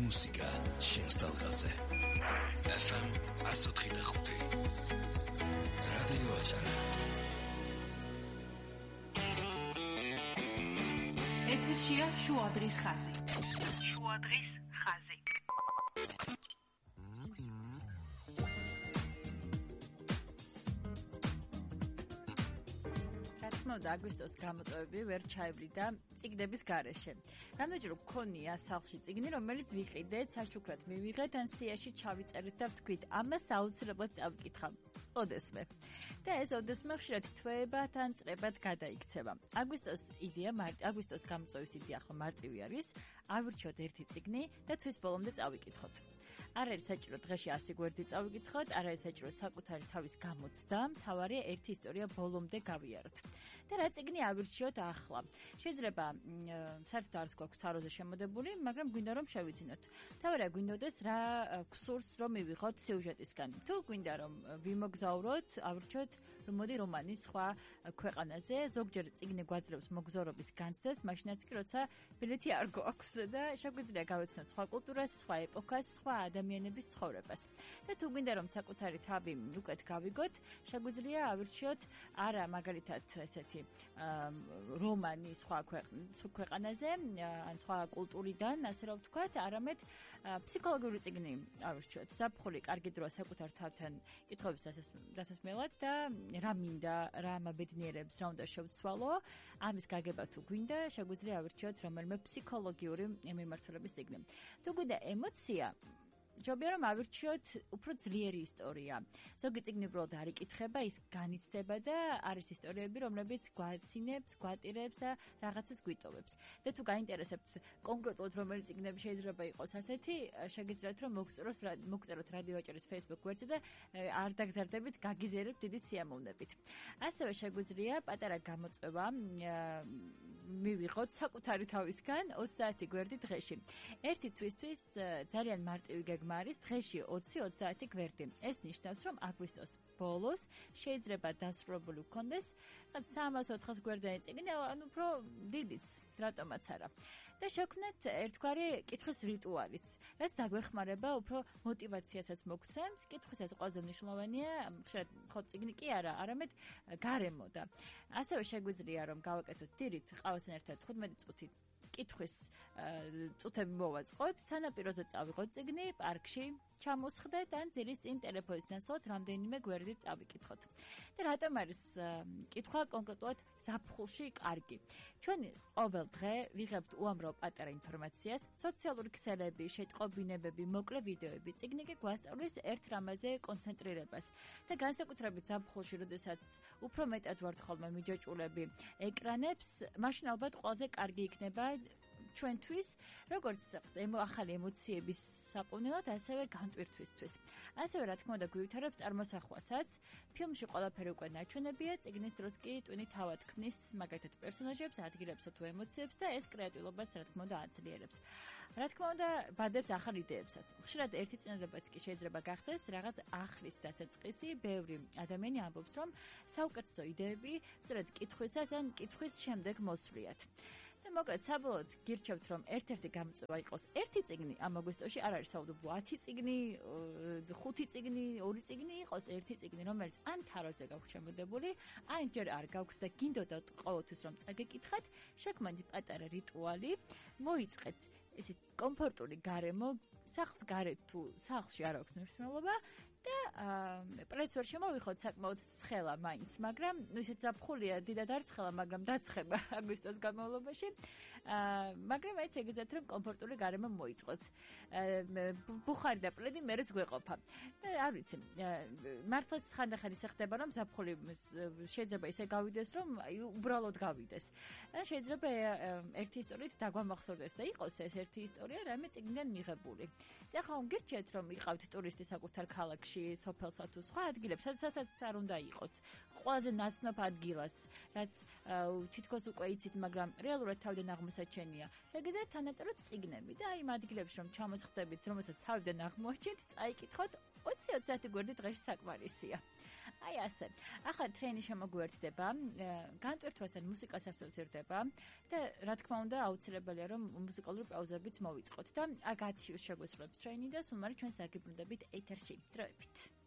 მუსიკა შენს ტალღაზე. FM 104.5 რადიო აჭარა. ეთერშია შუადრის ხაზი. შუადრის ხაზი. და აგვისტოს გამოწვევები ვერ ჩაივლიდა წიგნების გარეშე. რამდენჯერ მქონია სახლში წიგნი, რომელიც ვიყიდეთ, საჩუქრად მივიღეთ, ან სიაში ჩავიწერეთ და ვთქვით, ამას აუცილებლად წავიკითხავ. ოდესმე. და ეს ოდესმე ხშირად თვეებად ან წრებად გადაიქცევა. აგვისტოს გამოწვევის იდეა ხო მარტივი არის, ავირჩიოთ ერთი წიგნი და თვის ბოლომდე წავიკითხოთ. არ არის საჭირო დღეში 100 გვერდი წავიკითხოთ, არ არის საჭირო საკუთარი თავის გამოცდა, მთავარია ერთი ისტორია ბოლომდე გავიაროთ. და რა წიგნი ავირჩიოთ ახლა. შეიძლება საერთოდ არც გვაქვს თაროზე შემოდებული, მაგრამ გვინდა რომ შევიცინოთ. მთავარია გვინდოდეს რა გსურს რომ მივიღოთ სიუჟეტისგან. თუ გვინდა რომ ვიმოგზაუროთ, ავირჩიოთ რომ მოდი რომანის სხვა ქვეყანაზე, ზოგჯერ წიგნი გვაძლევს მოგზაურობის განცდას, მაშინაც კი როცა ბილეთი არ გვაქვს და შეგვიძლია გავეცნოთ სხვა კულტურას, სხვა ეპოქას, სხვა ადამიანების ცხოვრებას. და თუ გვინდა რომ საკუთარი თავი უკეთ გავიგოთ, შეგვიძლია ავირჩიოთ არა მაგალითად ესეთი რომანი სხვა ქვეყანაზე, ან სხვა კულტურიდან, ასე რომ ვთქვათ, არამედ ფსიქოლოგიური წიგნი ავირჩიოთ. ზაფხული კარგი დროა საკუთარ თავთან კითხების დასასმელად და რა მინდა, რა მაბედნიერებს, რა უნდა შევცვალო, ამის გაგება თუ გვინდა, შეგვიძლია ავირჩიოთ რომელიმე ფსიქოლოგიური მიმართულების წიგნი. თუ გვინდა ემოცია, ჯობია რომ ავირჩიოთ უფრო ძლიერი ისტორია. ზოგი წიგნი უბრალოდ არ იკითხება, ის განიცდება და არის ისტორიები, რომლებიც გვაცინებს, გვატირებს და რაღაცას გვიტოვებს. და თუ გაინტერესებთ კონკრეტულად რომელი წიგნები შეიძლება იყოს ასეთი, შეგიძლიათ რომ მოგწეროთ რადიო აჭარის Facebook გვერდზე და არ დაგზარდებით, გაგიზიარებთ დიდი სიამოვნებით. ასევე შეგვიძლია პატარა გამოწვევა მივიღოთ საკუთარი თავისგან 20 გვერდი დღეში. ერთი თვისთვის ძალიან მარტივი გეგმა არის დღეში 20-30 გვერდი. ეს ნიშნავს, რომ აგვისტოს ბოლოს შეიძლება დასრულებული გქონდეს 300-400 გვერდიანი წიგნი, ანუ უფრო დიდიც, რატომაც არა. და შევქმნათ ერთგვარი კითხვის რიტუალიც, რაც დაგვეხმარება უფრო мотиваციასაც მოგცემს. კითხვისას ყველაზე მნიშვნელოვანია, ხშირად მხოლოდ წიგნი კი არა, არამედ გარემო და ასევე შეგვიძლია რომ გავაკეთოთ დილით ყავასთან ერთად 15 წუთი კითხვის წუთები მოვაწყოთ, სანაპიროზე წავიღოთ წიგნი, პარკში ჩამოსხდეთ ან ძილის წინ ტელეფონის ნაცვლად რამდენიმე გვერდი წავიკითხოთ. და რატომ არის კითხვა კონკრეტულად ზაფხულში კარგი? ჩვენ ყოველ დღე ვიღებთ უამრავ პატარა ინფორმაციას, სოციალური ქსელები, შეტყობინებები, მოკლე ვიდეოები, წიგნი კი გვასწავლის ერთ რამაზე კონცენტრირებას. და განსაკუთრებით ზაფხულში, როდესაც უფრო მეტად ვართ ხოლმე მიჯაჭულები ეკრანებს, მაშინ ალბათ ყველაზე კარგი იქნება ჩვენთვის, როგორც ახალი ემოციების საპოვნელად, ასევე განტვირთვისთვის. ასევე რა თქმა უნდა გვივითარებს წარმოსახვასაც. ფილმში ყველაფერი უკვე ნაჩვენებია, წიგნის დროს კი ტვინი თავად ქმნის მაგალითად პერსონაჟებს, ადგილებს თუ ემოციებს და ეს კრეატიულობას რა თქმა უნდა აძლიერებს. რა თქმა უნდა ბადებს ახალ იდეებსაც. ხშირად ერთი წინადებაც კი შეიძლება გახდეს რაღაც ახლის დასაწყისი. ბევრი ადამიანი ამბობს, რომ საუკეთესო იდეები სწორედ კითხვისას ან კითხვის შემდეგ მოსვლიათ. და მოკლედ საბოლოოდ გირჩევთ რომ ერთ-ერთი გამოწვევა იყოს ერთი წიგნი ამ აგვისტოში, არ არის საუდობლო 10 წიგნი, 5 წიგნი, 2 წიგნი იყოს ერთი წიგნი, რომელიც ან თაროზე გაქვთ შემოდებული, ან ჯერ არ გაქვთ და გინდოდათ ყოველთვის რომ წაგეკითხათ, შექმნით პატარა რიტუალი, მოიწყეთ ესე კომფორტული გარემო, სახლს გარეთ თუ სახლში არ აქვს მნიშვნელობა და პრეც ვერ შემოვიხოთ საკმაოდ ცხელა მაინც, მაგრამ ისეთ ზაფხულია, დიდად არ ცხელა, მაგრამ დაცხება აგვისტოს განმავლობაში. მაგრამ აი შეგიძლიათ რომ კომფორტული გარემო მოიწყოთ. ბუხარი და პლედი მერეც გვეყოფა. და არ ვიცი, მართლაც ხანდახან ისე ხდება რომ ზაფხული შეიძლება ისე გავიდეს რომ უბრალოდ გავიდეს. და შეიძლება ერთი ისტორიით დაგვამახსოვრდეს და იყოს ეს ერთი ისტორია რამე წიგნიდან მიღებული. ახლა გირჩიეთ რომ იყავთ ტურისტი საკუთარ ქალაქში, სოფელსა თუ სხვა ადგილებს, სადაც არ უნდა იყოთ. ყველაზე ნაცნობ ადგილას, რაც თითქოს უკვე იცით, მაგრამ რეალურად თავიდან აღმოსაჩენია. შეგიძლიათ თანატაროთ წიგნები და აი იმ ადგილებში რომ ჩამოსხდებით, რომელსაც თავიდან აღმოაჩენთ, წაიკითხოთ 20-30 გვერდი დღეში საკმარისია. აი ასე. ახლა ტრენი შემოგვერთდება, განტვირთვას ან მუსიკას ასოცირდება და რა თქმა უნდა აუცილებელია რომ მუსიკალური პაუზებიც მოვიწყოთ და აგათიუს შეგვესრულებს ტრენი და სულ მალე ჩვენ საგიბრუნდებით ეთერში. დროებით.